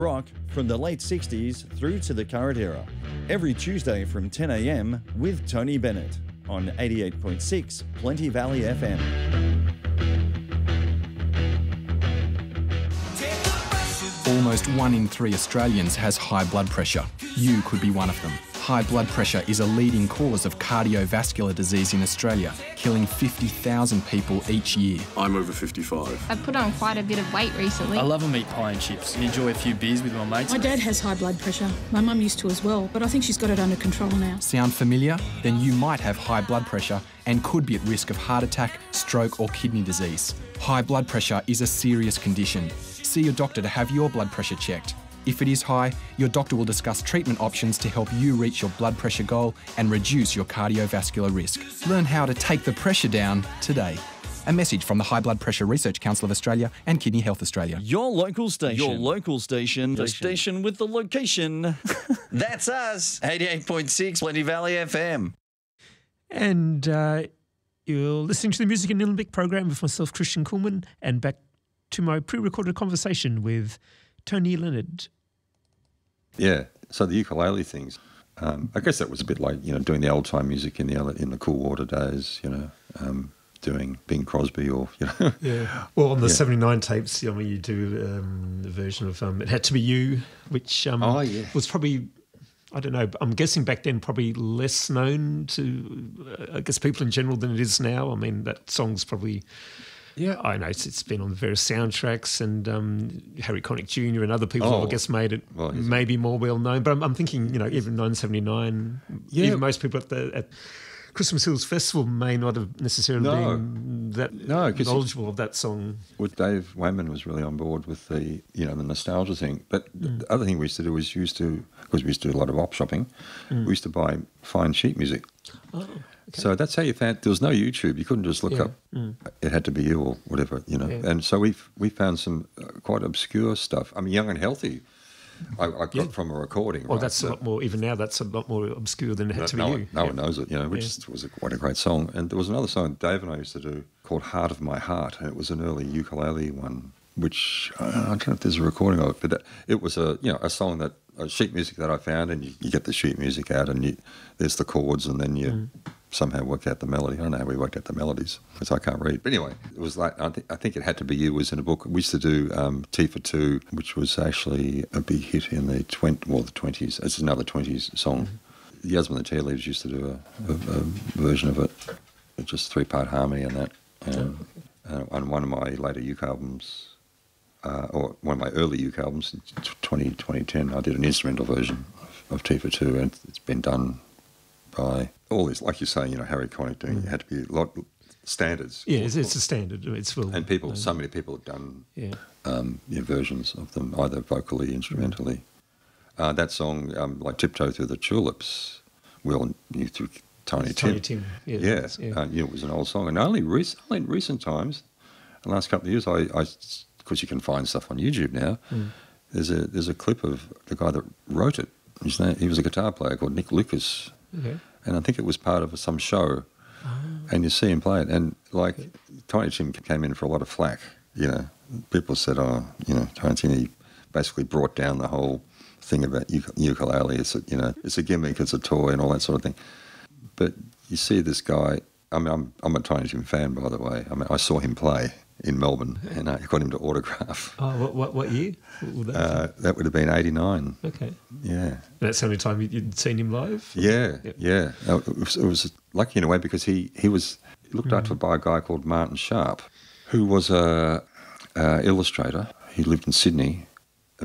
rock from the late 60s through to the current era. Every Tuesday from 10 a.m. with Tony Bennett on 88.6 Plenty Valley FM. Almost 1 in 3 Australians has high blood pressure. You could be one of them. High blood pressure is a leading cause of cardiovascular disease in Australia, killing 50,000 people each year. I'm over 55. I've put on quite a bit of weight recently. I love a meat pie and chips and enjoy a few beers with my mates. My dad has high blood pressure. My mum used to as well, but I think she's got it under control now. Sound familiar? Then you might have high blood pressure and could be at risk of heart attack, stroke or kidney disease. High blood pressure is a serious condition. See your doctor to have your blood pressure checked. If it is high, your doctor will discuss treatment options to help you reach your blood pressure goal and reduce your cardiovascular risk. Learn how to take the pressure down today. A message from the High Blood Pressure Research Council of Australia and Kidney Health Australia. Your local station. The station with the location. That's us, 88.6 Plenty Valley FM. And you're listening to the Music and Olympic program with myself, Christian Kuhlmann, and back to my pre-recorded conversation with Tony Leonard. Yeah, so the ukulele things. I guess that was a bit like, doing the old-time music in the Cool Water days, doing Bing Crosby or, Yeah. Well, on the 79 tapes, you do a version of It Had to Be You, which was probably, I don't know, I'm guessing back then probably less known to, I guess, people in general than it is now. I mean, that song's probably... Yeah, I know it's been on the various soundtracks, and Harry Connick Jr. and other people, I guess, made it maybe more well known. But I'm thinking, even 1979, even most people at Christmas Hills Festival may not have necessarily been that knowledgeable of that song. Well, Dave Wayman was really on board with the nostalgia thing. But the other thing we used to do was because we used to do a lot of op shopping, we used to buy fine sheet music. Oh. Okay. So that's how you found. There was no YouTube. You couldn't just look up. It Had to Be You or whatever, Yeah. And so we found some quite obscure stuff. I mean, Young and Healthy. I got from a recording. Well, that's a lot more. Even now, that's a lot more obscure than It Had to Be You. No one knows it. Which was quite a great song. And there was another song Dave and I used to do called "Heart of My Heart," and it was an early ukulele one. Which I don't know if there's a recording of it, but it was a song that sheet music that I found, and you get the sheet music out, and there's the chords, and then you somehow work out the melody. I don't know how we worked out the melodies because I can't read. But anyway, it was like I think It Had to Be You was in a book. We used to do T for Two, which was actually a big hit in the 20s. It's another 20s song. Yasmin and the Tea Leaves used to do a version of it, just 3-part harmony and that. And one of my later uke albums. Or one of my early uke albums, 2010, I did an instrumental version of T for Two, and it's been done by all this, like you say, Harry Connick doing it had to be a lot standards. Yeah, it's a standard. It's full. And so many people have done versions of them, either vocally, instrumentally. That song, like Tiptoe Through the Tulips, we all knew through Tiny Tim. It was an old song, and only in recent times, the last couple of years, of course, you can find stuff on YouTube now. There's a clip of the guy that wrote it. He was a guitar player called Nick Lucas, and I think it was part of some show. And you see him play it, and like Tiny Tim came in for a lot of flack. People said, Tiny Tim, he basically brought down the whole thing about ukulele. It's a gimmick, it's a toy, and all that sort of thing. But you see this guy. I mean, I'm a Tiny Tim fan, by the way. I mean, I saw him play in Melbourne, and I got him to autograph. Oh, what year? That would have been 89. Okay. Yeah. That's the only time you'd seen him live? Yeah. It was lucky in a way because he was looked after by a guy called Martin Sharp, who was a illustrator. He lived in Sydney, and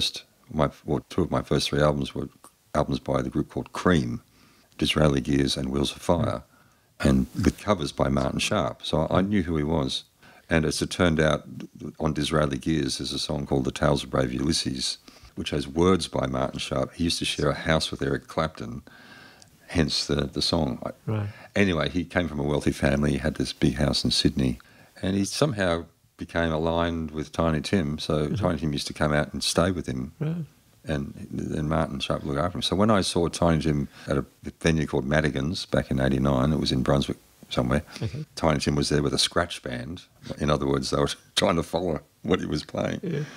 two of my first 3 albums were albums by the group called Cream, Disraeli Gears and Wheels of Fire, and with covers by Martin Sharp. So I knew who he was. And as it turned out, on Disraeli Gears, there's a song called The Tales of Brave Ulysses, which has words by Martin Sharp. He used to share a house with Eric Clapton, hence the song. Right. Anyway, he came from a wealthy family. He had this big house in Sydney. And he somehow became aligned with Tiny Tim. So Tiny Tim used to come out and stay with him. Right. And then Martin Sharp looked after him. So when I saw Tiny Tim at a venue called Madigan's back in 89, it was in Brunswick somewhere, Tiny Tim was there with a scratch band. In other words, they were trying to follow what he was playing. Yeah.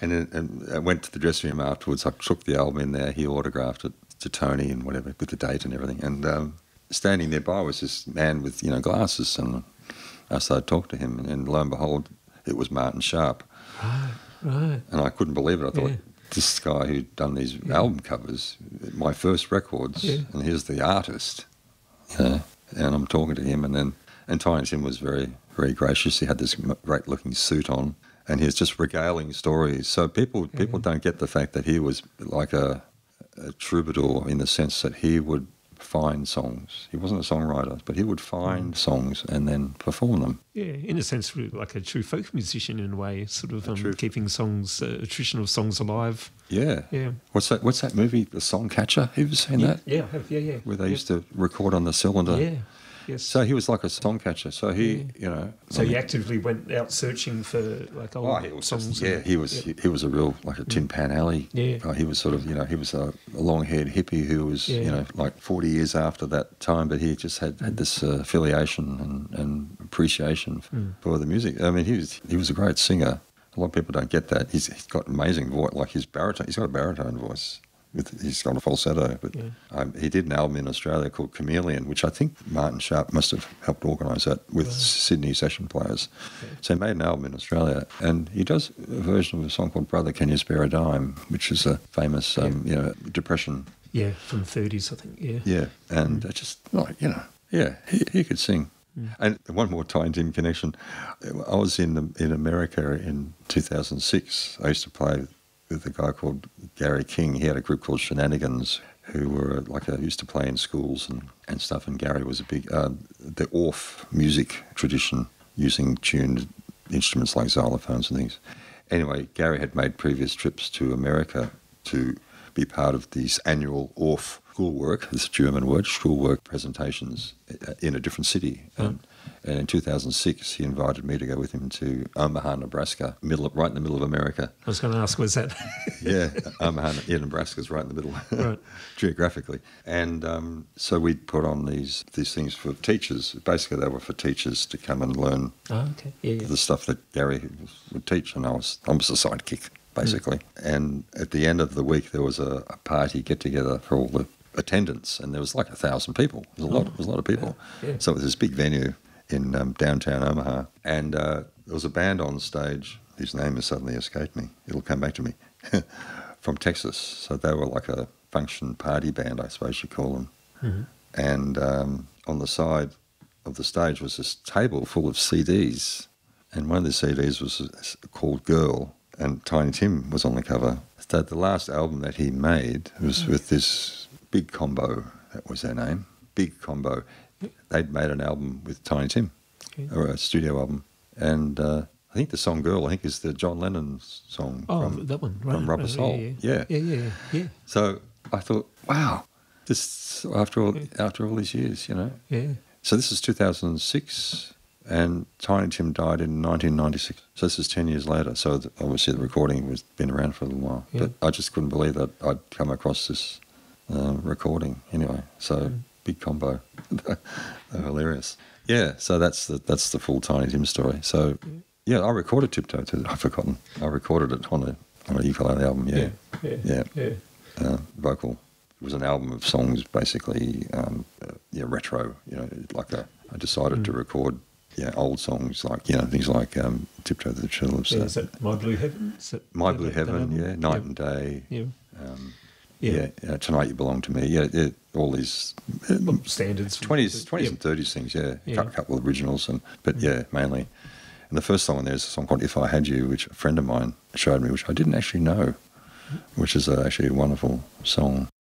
And then I went to the dressing room afterwards. I took the album in there. He autographed it to Tony and whatever, with the date and everything. And standing nearby was this man with, glasses. And I started talking to him. And lo and behold, it was Martin Sharp. Right. And I couldn't believe it. I thought, this guy who'd done these album covers, my first records, and here's the artist. And I'm talking to him. And Tiny Tim was very, very gracious. He had this great-looking suit on. And he's just regaling stories. So people don't get the fact that he was like a troubadour in the sense that he would find songs. He wasn't a songwriter, but he would find songs and then perform them. Yeah, in a sense, like a true folk musician in a way, sort of keeping songs, traditional songs alive. Yeah. Yeah. What's that movie, The Song Catcher? Have you ever seen that? Yeah, I have, yeah. Where they used to record on the cylinder. Yeah. Yes. So he was like a song catcher. So he, So he actively went out searching for like old songs. He was a real like a Tin Pan Alley. Yeah. He was sort of he was a long-haired hippie who was like 40 years after that time, but he just had this affiliation and appreciation for the music. I mean, he was a great singer. A lot of people don't get that. He's got amazing voice, like his baritone. He's got a baritone voice. He's got a falsetto, but he did an album in Australia called Chameleon, which I think Martin Sharp must have helped organise that with Sydney session players. Okay. So he made an album in Australia, and he does a version of a song called Brother, Can You Spare a Dime, which is a famous, Depression. Yeah, from the 30s, I think, yeah. Yeah, and just like, he could sing. And one more Tiny Tim connection. I was in America in 2006. I used to play with a guy called Gary King. He had a group called Shenanigans who were used to play in schools and stuff. And Gary was a big, the Orff music tradition, using tuned instruments like xylophones and things. Anyway, Gary had made previous trips to America to be part of these annual Orff schoolwork, this German word, schoolwork presentations in a different city. And in 2006, he invited me to go with him to Omaha, Nebraska, right in the middle of America. I was going to ask, where's that? Yeah, Omaha, Nebraska's right in the middle, right. Geographically. And so we put on these things for teachers. Basically, they were for teachers to come and learn the stuff that Gary would teach, and I was a sidekick, basically. And at the end of the week, there was a party get-together for all the attendants, and there was like 1,000 people. It was a lot of people. Yeah. So it was this big venue in downtown Omaha, and there was a band on stage whose name has suddenly escaped me. It'll come back to me. From Texas. So they were like a function party band, I suppose you call them. Mm-hmm. And on the side of the stage was this table full of CDs, and one of the CDs was called Girl, and Tiny Tim was on the cover. So the last album that he made was with this Big Combo, that was their name, Big Combo. They'd made an album with Tiny Tim, or a studio album, and I think the song "Girl" is the John Lennon song. That one, right, from Rubber Soul. Yeah. So I thought, wow, this after all these years, Yeah. So this is 2006, and Tiny Tim died in 1996. So this is 10 years later. So obviously the recording was been around for a little while, but I just couldn't believe that I'd come across this recording anyway. So. Big Combo. They're hilarious. Yeah, so that's the full Tiny Tim story. So, I recorded Tiptoe too. I've forgotten. I recorded it on a ukulele album, Yeah. Vocal. It was an album of songs, basically, retro. I decided to record, old songs like, things like Tiptoe to the Tulips. Is that My Blue Heaven? My Blue Heaven, Night and Day. Yeah. Tonight You Belong to Me. All these standards, 20s and 30s things. A couple of originals, but mainly. And the first song on there is a song called If I Had You, which a friend of mine showed me, which I didn't actually know, which is actually a wonderful song.